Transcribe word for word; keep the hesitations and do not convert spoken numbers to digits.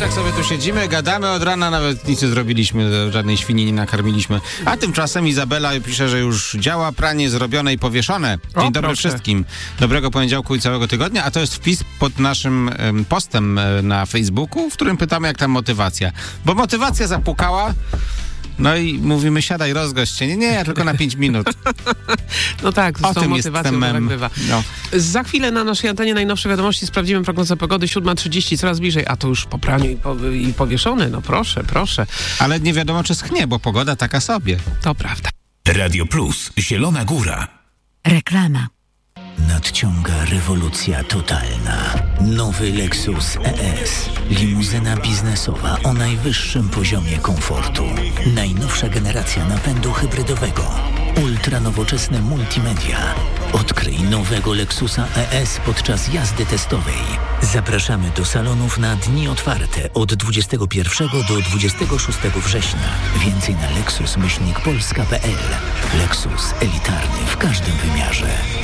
tak sobie tu siedzimy, gadamy od rana, nawet nic nie zrobiliśmy, żadnej świni nie nakarmiliśmy. A tymczasem Izabela pisze, że już działa pranie zrobione i powieszone. Dzień O, dobry proszę. wszystkim. Dobrego poniedziałku i całego tygodnia. A to jest wpis pod naszym em, postem e, na Facebooku, w którym pytamy, jak tam motywacja. Bo motywacja zapukała. No i mówimy, siadaj, rozgość się. Nie, nie, tylko na pięć minut. No tak, O z tą tym jest motywacją ten to tak mem. bywa. No. Za chwilę na naszej antenie najnowsze wiadomości, sprawdzimy prognozę pogody, siódma trzydzieści, coraz bliżej, a to już po praniu i, po, i powieszone, no proszę, proszę. Ale nie wiadomo, czy schnie, bo pogoda taka sobie. To prawda. Radio Plus, Zielona Góra. Reklama. Nadciąga rewolucja totalna. Nowy Lexus E S. Limuzyna biznesowa o najwyższym poziomie komfortu. Najnowsza generacja napędu hybrydowego. Ultranowoczesne multimedia. Odkryj nowego Lexusa E S podczas jazdy testowej. Zapraszamy do salonów na dni otwarte od dwudziestego pierwszego do dwudziestego szóstego września. Więcej na lexus myślnik polska kropka p l. Lexus elitarny w każdym wymiarze.